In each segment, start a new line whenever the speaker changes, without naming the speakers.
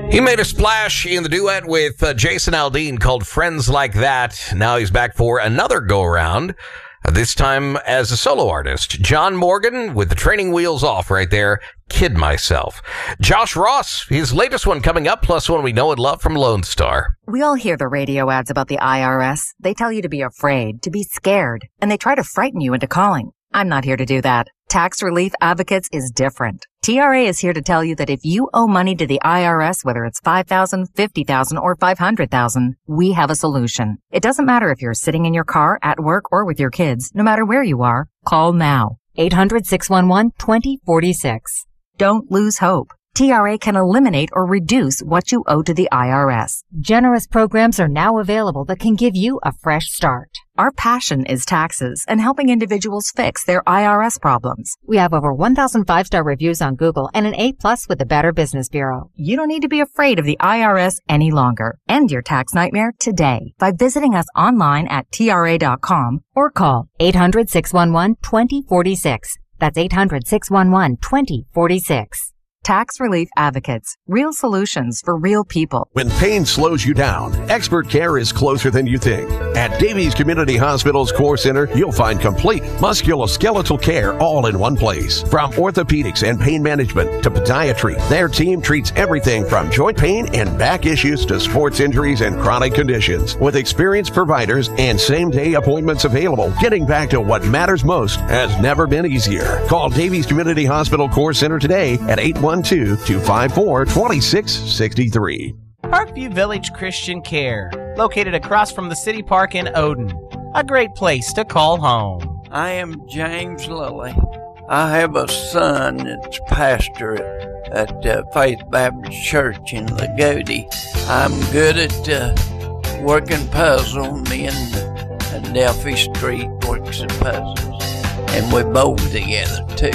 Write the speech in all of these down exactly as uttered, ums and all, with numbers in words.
He made a splash in the duet with uh, Jason Aldean called Friends Like That. Now he's back for another go-around, uh, this time as a solo artist. John Morgan with the training wheels off right there. Kid Myself. Josh Ross, his latest one coming up, plus one we know and love from Lone Star.
We all hear the radio ads about the I R S. They tell you to be afraid, to be scared, and they try to frighten you into calling. I'm not here to do that. Tax Relief Advocates is different. T R A is here to tell you that if you owe money to the I R S, whether it's five thousand dollars, fifty thousand dollars, or five hundred thousand dollars, we have a solution. It doesn't matter if you're sitting in your car, at work, or with your kids. No matter where you are, call now. eight hundred, six one one, two zero four six. Don't lose hope. T R A can eliminate or reduce what you owe to the I R S. Generous programs are now available that can give you a fresh start. Our passion is taxes and helping individuals fix their I R S problems. We have over one thousand five-star reviews on Google and an A plus with the Better Business Bureau. You don't need to be afraid of the I R S any longer. End your tax nightmare today by visiting us online at T R A dot com or call eight hundred, six one one, two zero four six. That's eight hundred, six one one, two zero four six. Tax Relief Advocates. Real solutions for real people.
When pain slows you down, expert care is closer than you think. At Davies Community Hospital's Core Center, you'll find complete musculoskeletal care all in one place. From orthopedics and pain management to podiatry, their team treats everything from joint pain and back issues to sports injuries and chronic conditions. With experienced providers and same-day appointments available, getting back to what matters most has never been easier. Call Davies Community Hospital Core Center today at eight one two, two five four, two six six three.
Parkview Village Christian Care, located across from the City Park in Odin. A great place to call home.
I am James Lilly. I have a son that's pastor at, at uh, Faith Baptist Church in Lagodi. I'm good at uh, working puzzles. Me and uh, Delphi Street works at puzzles. And we bowl together too.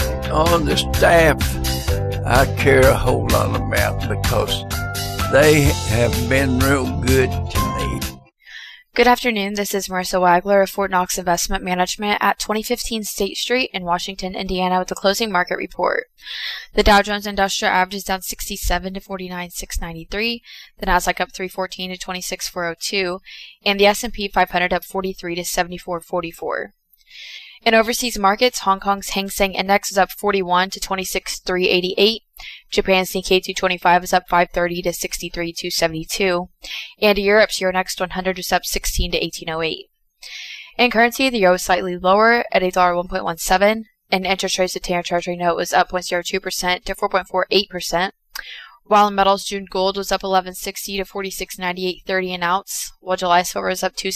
All the staff I care a whole lot about because they have been real good to me.
Good afternoon. This is Marissa Wagler of Fort Knox Investment Management at twenty fifteen State Street in Washington, Indiana with the closing market report. The Dow Jones Industrial Average is down sixty-seven to forty-nine thousand six hundred ninety-three. The Nasdaq up three fourteen to twenty-six thousand four hundred two. And the S and P five hundred up forty-three to seventy-four forty-four. In overseas markets, Hong Kong's Hang Seng Index is up forty-one to twenty-six thousand three hundred eighty-eight. Japan's Nikkei two twenty-five is up five thirty to sixty-three thousand two hundred seventy-two. And Europe's Euronext one hundred is up sixteen to eighteen oh eight. In currency, the euro is slightly lower at a dollar one point one seven, and interest rates, the ten-year Treasury note was up zero point zero two percent to four point four eight percent. While in metals, June gold was up eleven sixty to forty-six ninety-eight thirty an ounce, while July silver is up two